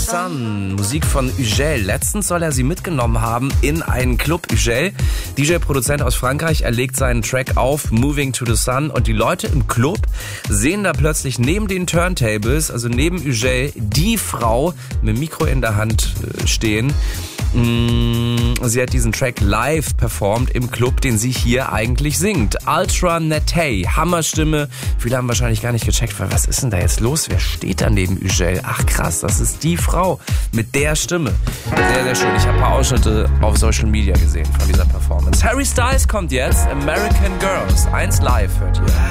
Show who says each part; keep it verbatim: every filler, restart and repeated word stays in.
Speaker 1: Sun, Musik von Ugel. Letztens soll er sie mitgenommen haben in einen Club. Ugel, D J-Produzent aus Frankreich, er legt seinen Track auf, Moving to the Sun, und die Leute im Club sehen da plötzlich neben den Turntables, also neben Ugel, die Frau mit dem Mikro in der Hand stehen. Sie hat diesen Track live performt im Club, den sie hier eigentlich singt. Ultra Netay, Hammerstimme. Viele haben wahrscheinlich gar nicht gecheckt, was ist denn da jetzt los? Wer steht da neben Ugel? Ach krass, das ist die Frau mit der Stimme. Sehr, sehr schön. Ich habe ein paar Ausschnitte auf Social Media gesehen von dieser Performance. Harry Styles kommt jetzt, American Girls. Eins live hört ihr.